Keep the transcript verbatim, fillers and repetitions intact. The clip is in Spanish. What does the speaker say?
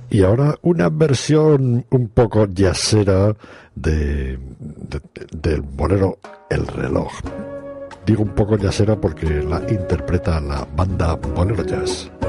Y ahora una versión un poco jazzera de, de- del bolero El Reloj. Digo un poco jazzera porque la interpreta la banda Bolero Jazz.